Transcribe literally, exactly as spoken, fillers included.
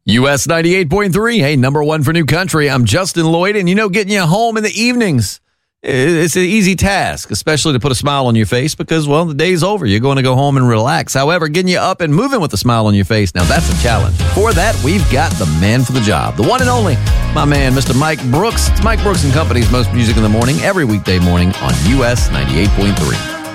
U S ninety-eight point three, hey, number one for new country. I'm Justin Lloyd, and you know, getting you home in the evenings, it's an easy task, especially to put a smile on your face because, well, the day's over. You're going to go home and relax. However, getting you up and moving with a smile on your face, now that's a challenge. For that, we've got the man for the job, the one and only, my man, Mister Mike Brooks. It's Mike Brooks and Company's Most Music in the Morning, every weekday morning on U S ninety-eight point three.